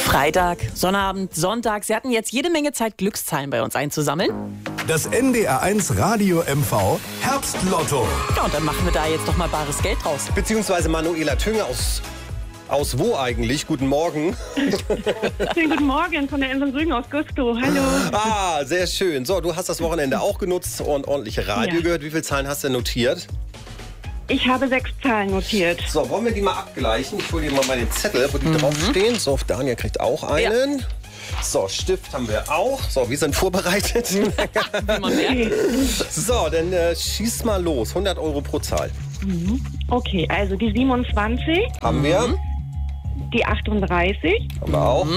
Freitag, Sonnabend, Sonntag. Sie hatten jetzt jede Menge Zeit, Glückszahlen bei uns einzusammeln. Das NDR1 Radio MV Herbstlotto. Ja, und dann machen wir da jetzt doch mal bares Geld draus. Beziehungsweise Manuela Tünge aus wo eigentlich? Guten Morgen. Schönen guten Morgen von der Insel Rügen aus Güstrow. Hallo. Ah, sehr schön. So, du hast das Wochenende auch genutzt und ordentlich Radio gehört. Wie viele Zahlen hast du notiert? Ich habe 6 Zahlen notiert. So, wollen wir die mal abgleichen? Ich hole dir mal meine Zettel, wo die draufstehen. So, Daniel kriegt auch einen. Ja. So, Stift haben wir auch. So, wir sind vorbereitet. Wie man merkt. So, dann schieß mal los. 100 Euro pro Zahl. Okay, also die 27, Haben wir. die 38, Haben wir auch.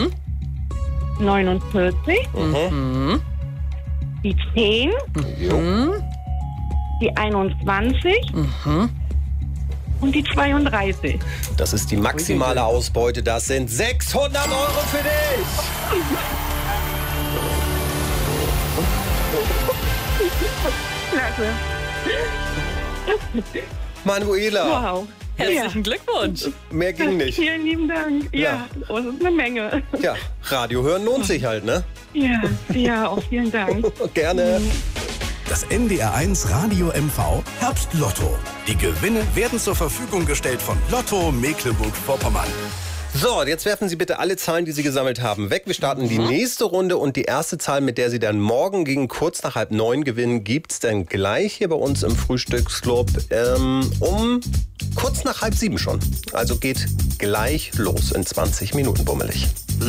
49, die 10, Jo. die 21 und die 32. Das ist die maximale Ausbeute. Das sind 600 Euro für dich. Klasse. Manuela, Wow. Herzlichen Glückwunsch. mehr ging nicht. Vielen lieben Dank. Ja, das ist eine Menge. Ja, Radio hören lohnt sich halt, ne? Ja, auch vielen Dank. Gerne. Das NDR1 Radio MV Herbstlotto. Die Gewinne werden zur Verfügung gestellt von Lotto Mecklenburg-Vorpommern. So, jetzt werfen Sie bitte alle Zahlen, die Sie gesammelt haben, weg. Wir starten die nächste Runde und die erste Zahl, mit der Sie dann morgen gegen kurz nach 8:30 gewinnen, gibt's dann gleich hier bei uns im Frühstücksclub um kurz nach 6:30 schon. Also geht gleich los in 20 Minuten bummelig.